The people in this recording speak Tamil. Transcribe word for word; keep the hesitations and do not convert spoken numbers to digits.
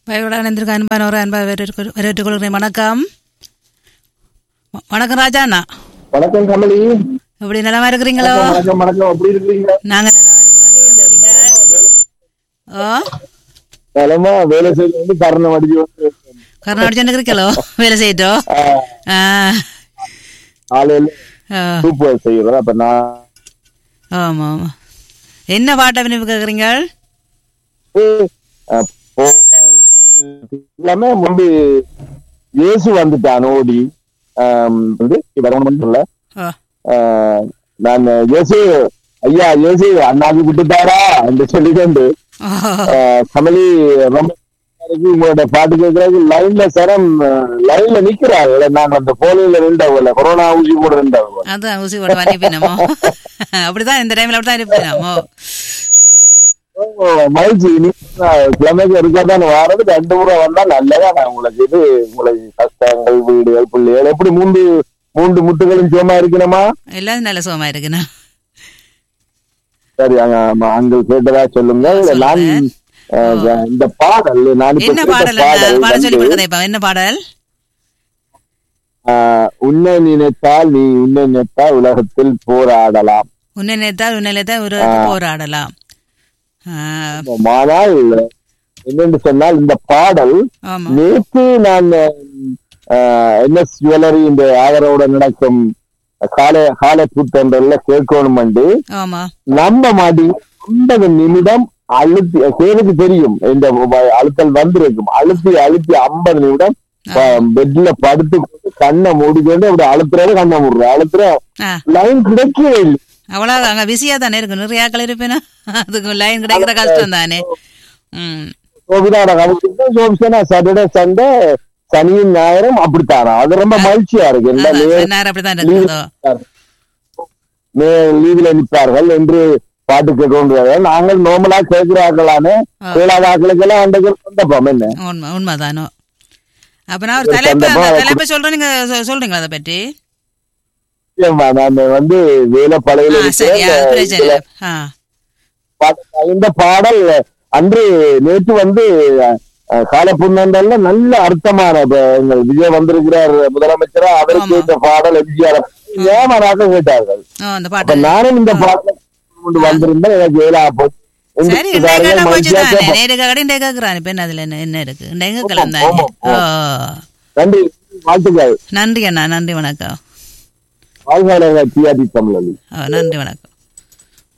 பயவுடன் இருந்திருக்க அன்பானவரை அன்பா வரவேற்றுக் கொள்கிறேன். வணக்கம். வணக்கம் ராஜா அண்ணா. வணக்கம் கமலி. எப்படி நலமா இருக்கிறீங்களோ? வணக்கம் வணக்கம். எப்படி இருக்கீங்க? நாங்க நலமா இருக்கிறோம். நீங்க எப்படி இருக்கீங்க? ஓ நலமா. வேலை செய்து வந்து கரணம் அடிச்சு வந்து கரணம் அடிச்சு இருக்கிறீங்களோ? வேலை செய்யட்டோம். காலையில சூப்பர் செய்யறோம். அப்ப நான் ஆமா ஆமா. என்ன பாட்டை விரும்பி கேக்குறீங்க? எல்லாமே முன்பு இயேசு வந்துட்டான் ஓடி சொல்ல நான் இயேசு ஐயா இயேசு அண்ணாக்கு விட்டுட்டாரா என்று சொல்லிக்கொண்டு கமலி ரொம்ப உங்களோட பாட்டு கேட்கறது லைன்ல சரம் லைன்ல நிக்கிறாங்க. நான் அந்த போலியில நின்றவங்க கொரோனா ஊசி போட நின்றவங்க. அதான் ஊசி போட வரப்போ அப்படிதான் இந்த டைம்ல அப்படிதான் இருப்பேனாமோ. மகிழ்ச்சி. கிழமைக்கு இருக்காதான் வாரது ரெண்டு முறை வந்தா நல்லதா. நான் உங்களுக்கு இது உங்களுக்கு கஷ்டங்கள் வீடுகள் பிள்ளைகள் எப்படி மூன்று மூன்று முட்டுகளும் சுகமா இருக்கணுமா? எல்லாரும் நல்ல சுகமா இருக்கணும். சரி அங்கள் கேட்டதா சொல்லுங்க. நான் இந்த பாடல் நான் என்ன பாடல் என்ன பாடல்? உன்னை நினைத்தால் நீ உன்னை நினைத்தால் உலகத்தில் போராடலாம். உன்னை நினைத்தால் உன்னை நினைத்தால் உலகத்தில் போராடலாம். ஆனால் என்னென்று சொன்னால் இந்த பாடல் நேற்று நான் என்எஸ் ஜுவல்லரி இந்த ஆதரவோட நடக்கும் காலை காலை கூட்டங்கள்ல கேட்கணும் என்று நம்ப மாட்டி ஐம்பது நிமிடம் அழுத்தி சேருக்கு தெரியும் இந்த அழுத்தல் வந்திருக்கும். அழுத்தி அழுத்தி ஐம்பது நிமிடம் பெட்ல படுத்து கொண்டு கண்ணை மூடிக்கொண்டு அப்படி அழுத்துறாரு கண்ணை மூடுற அழுத்துற லைன் கிடைக்கவே இல்லை. அவ்வளவு அங்க பிஸியா தானே இருக்கு. நிறைய ஆக்கள் இருப்பேனா அதுக்கு லைன் கிடைக்கிற கஷ்டம் தானே. சாட்டர்டே சண்டே சனியும் ஞாயிறும் அப்படித்தானா அது ரொம்ப மகிழ்ச்சியா இருக்கு. லீவ்ல நிற்பார்கள் என்று பாட்டு கேட்க நாங்கள் நார்மலா கேட்கிறார்களானே ஏழாவது ஆக்களுக்கு எல்லாம் அந்த சந்தர்ப்பம் என்ன உண்மைதானோ. அப்ப நான் ஒரு தலைப்பு தலைப்பு சொல்றேன், நீங்க சொல்றீங்களா அதை பற்றி? நான் வந்து வேலை பழையில இந்த பாடல் அன்று நேற்று வந்து காலப்புண்ணல்ல நல்ல அர்த்தமான எங்கள் விஜய் வந்திருக்கிறார் முதலமைச்சரா அவருக்கு இந்த பாடல் எம்ஜிஆர் ஏமாறாக கேட்டார்கள். நானும் இந்த பாடல் கொண்டு வந்திருந்தேன். எனக்கு வேலை போச்சு. நன்றி வாழ்த்துக்கள். நன்றி அண்ணா. நன்றி வணக்கம். வாழ்க தமிழ். நன்றி வணக்கம்.